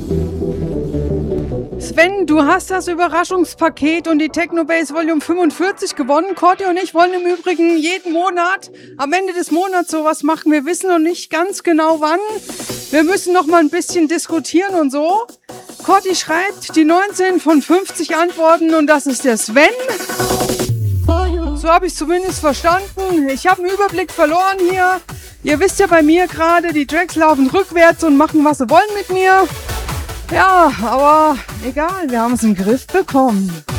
Sven, du hast das Überraschungspaket und die Technobase Volume 45 gewonnen. Corti und ich wollen im Übrigen jeden Monat, am Ende des Monats sowas machen. Wir wissen noch nicht ganz genau wann. Wir müssen noch mal ein bisschen diskutieren und so. Corti schreibt die 19 von 50 Antworten und das ist der Sven. So habe ich es zumindest verstanden. Ich habe einen Überblick verloren hier. Ihr wisst ja bei mir gerade, die Tracks laufen rückwärts und machen, was sie wollen mit mir. Ja, aber egal, wir haben es im Griff bekommen.